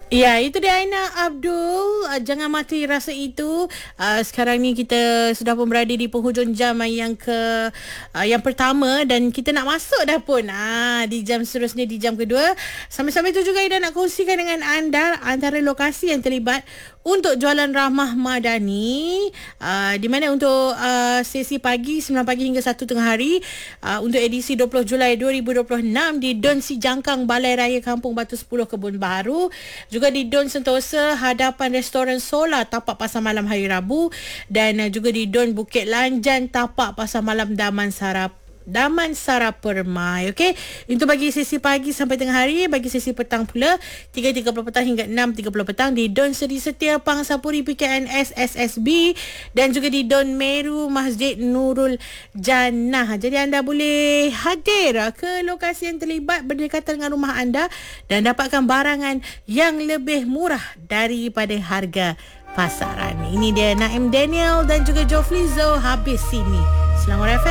Ya, itu dia Aina Abdul. Jangan mati rasa itu. Sekarang ni kita sudah pun berada di penghujung jam yang pertama dan kita nak masuk dah pun di jam seterusnya, di jam kedua. Sambil-sambil itu juga Ida nak kongsikan dengan anda antara lokasi yang terlibat untuk jualan ramah madani, di mana untuk sesi pagi 9 pagi hingga 1 tengah hari, untuk edisi 20 Julai 2026 di Don Si Jangkang, Balai Raya Kampung Batu 10 Kebun Baru. Juga di Don Sentosa, hadapan Restoran Solar, tapak pasar malam hari Rabu. Dan juga di Don Bukit Lanjan, tapak pasar malam Damansara Permai. Okey, itu bagi sesi pagi sampai tengah hari. Bagi sesi petang pula 3.30 petang hingga 6.30 petang di Don Seri Setia, Pangsapuri PKNS SSB, dan juga di Don Meru, Masjid Nurul Jannah. Jadi anda boleh hadir ke lokasi yang terlibat berdekatan dengan rumah anda dan dapatkan barangan yang lebih murah daripada harga pasaran. Ini dia Naim Daniel dan juga Joe Flizzo, Habis Sini. Selangor FM.